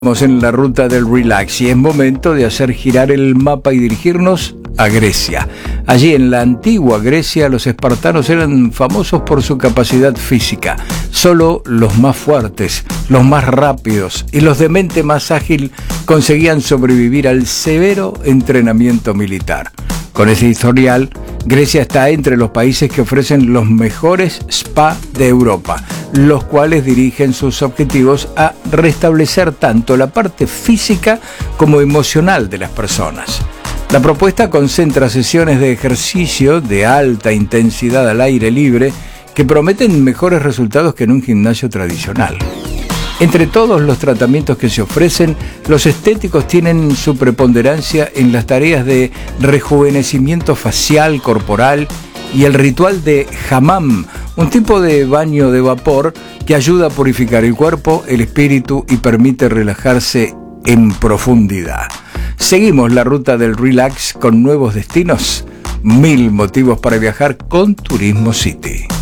Estamos en la ruta del relax y es momento de hacer girar el mapa y dirigirnos a Grecia. Allí en la antigua Grecia los espartanos eran famosos por su capacidad física. Solo los más fuertes, los más rápidos y los de mente más ágil conseguían sobrevivir al severo entrenamiento militar. Con ese historial, Grecia está entre los países que ofrecen los mejores spa de Europa, los cuales dirigen sus objetivos a restablecer tanto la parte física como emocional de las personas. La propuesta concentra sesiones de ejercicio de alta intensidad al aire libre que prometen mejores resultados que en un gimnasio tradicional. Entre todos los tratamientos que se ofrecen, los estéticos tienen su preponderancia en las tareas de rejuvenecimiento facial, corporal y el ritual de hammam, un tipo de baño de vapor que ayuda a purificar el cuerpo, el espíritu y permite relajarse en profundidad. Seguimos la ruta del relax con nuevos destinos. 1000 motivos para viajar con Turismo City.